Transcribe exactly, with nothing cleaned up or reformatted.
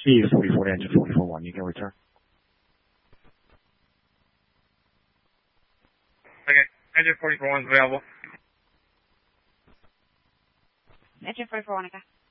C forty-four to engine forty-four one. You can return. Okay, engine forty-four one is available. Engine forty-four one, okay.